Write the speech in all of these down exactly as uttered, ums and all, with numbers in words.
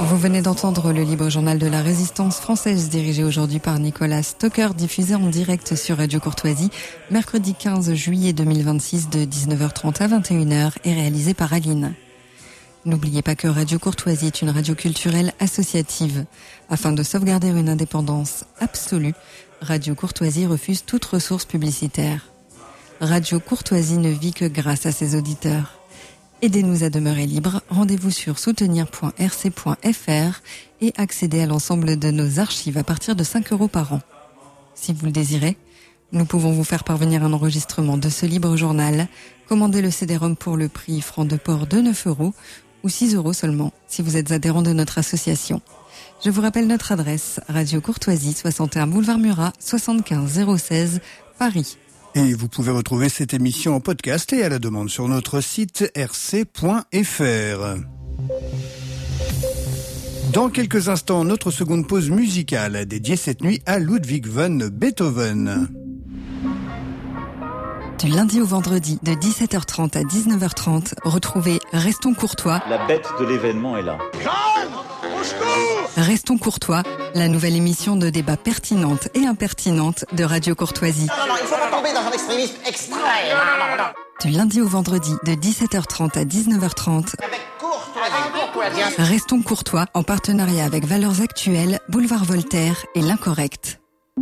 Vous venez d'entendre le libre journal de la résistance française dirigé aujourd'hui par Nicolas Stocker, diffusé en direct sur Radio Courtoisie, mercredi quinze juillet deux mille vingt-six de dix-neuf heures trente à vingt et une heures et réalisé par Aline. N'oubliez pas que Radio Courtoisie est une radio culturelle associative. Afin de sauvegarder une indépendance absolue, Radio Courtoisie refuse toute ressource publicitaire. Radio Courtoisie ne vit que grâce à ses auditeurs. Aidez-nous à demeurer libres. Rendez-vous sur soutenir point r c point f r et accédez à l'ensemble de nos archives à partir de cinq euros par an. Si vous le désirez, nous pouvons vous faire parvenir un enregistrement de ce libre journal. Commandez le C D-ROM pour le prix franc de port de neuf euros ou six euros seulement si vous êtes adhérent de notre association. Je vous rappelle notre adresse, Radio Courtoisie, soixante et un boulevard Murat, soixante-quinze zéro seize, Paris. Et vous pouvez retrouver cette émission en podcast et à la demande sur notre site r c point f r. Dans quelques instants, notre seconde pause musicale dédiée cette nuit à Ludwig van Beethoven. Du lundi au vendredi, de dix-sept heures trente à dix-neuf heures trente, retrouvez Restons Courtois. La bête de l'événement est là. Restons Courtois, la nouvelle émission de débat pertinente et impertinente de Radio Courtoisie. Non, non, il ne faut pas tomber dans un extrémisme extrême. Non, non, non. Du lundi au vendredi, de dix-sept heures trente à dix-neuf heures trente. Avec courtoisie. Restons Courtois, en partenariat avec Valeurs Actuelles, Boulevard Voltaire et L'Incorrect.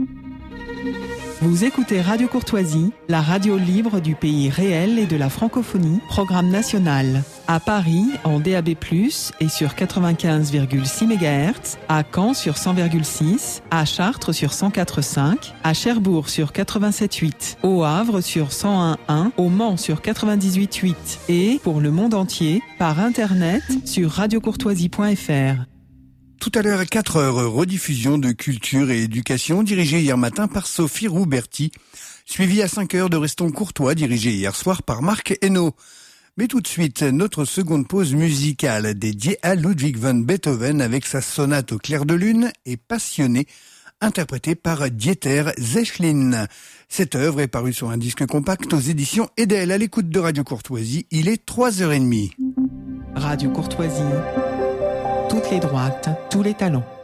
Vous écoutez Radio Courtoisie, la radio libre du pays réel et de la francophonie, programme national. À Paris, en D A B plus, et sur quatre-vingt-quinze virgule six mégahertz, à Caen sur cent virgule six, à Chartres sur cent quatre virgule cinq, à Cherbourg sur quatre-vingt-sept virgule huit, au Havre sur cent un virgule un, au Mans sur quatre-vingt-dix-huit virgule huit et, pour le monde entier, par Internet sur radio courtoisie point f r. Tout à l'heure à quatre heures, rediffusion de culture et éducation dirigée hier matin par Sophie Rouberti, suivie à cinq heures de Restons Courtois dirigée hier soir par Marc Hainaut. Mais tout de suite, notre seconde pause musicale dédiée à Ludwig van Beethoven avec sa sonate au clair de lune et Passionné, interprétée par Dieter Zechlin. Cette œuvre est parue sur un disque compact aux éditions Edel. À l'écoute de Radio Courtoisie, il est trois heures trente. Radio Courtoisie. Toutes les droites, tous les talents.